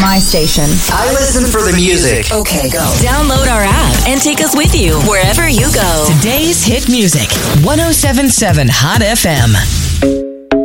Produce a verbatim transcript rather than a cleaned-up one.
my station. I listen for the music. Okay, go. Download our app and take us with you wherever you go. Today's hit music, one oh seven point seven Hot F M.